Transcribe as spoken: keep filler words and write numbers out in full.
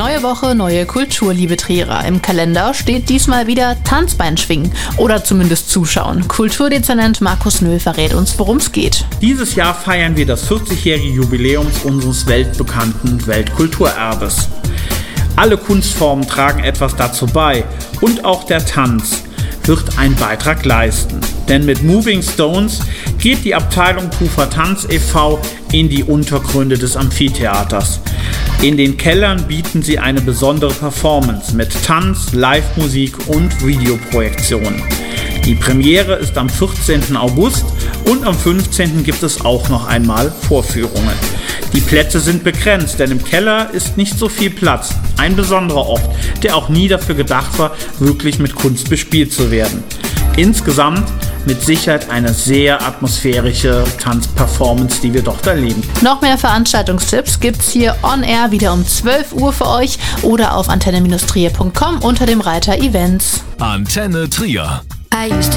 Neue Woche, neue Kultur, liebe Trierer. Im Kalender steht diesmal wieder Tanzbein schwingen oder zumindest zuschauen. Kulturdezernent Markus Nöhl verrät uns, worum es geht. Dieses Jahr feiern wir das vierzigjährige Jubiläum unseres weltbekannten Weltkulturerbes. Alle Kunstformen tragen etwas dazu bei und auch der Tanz wird einen Beitrag leisten. Denn mit Moving Stones geht die Abteilung Pufer Tanz e V in die Untergründe des Amphitheaters. In den Kellern bieten sie eine besondere Performance mit Tanz, Live-Musik und Videoprojektionen. Die Premiere ist am vierzehnten August und am fünfzehnten gibt es auch noch einmal Vorführungen. Die Plätze sind begrenzt, denn im Keller ist nicht so viel Platz. Ein besonderer Ort, der auch nie dafür gedacht war, wirklich mit Kunst bespielt zu werden. Insgesamt mit Sicherheit eine sehr atmosphärische Tanzperformance, die wir dort erleben. Noch mehr Veranstaltungstipps gibt's hier on air wieder um zwölf Uhr für euch oder auf antenne Bindestrich trier Punkt com unter dem Reiter Events. Antenne Trier.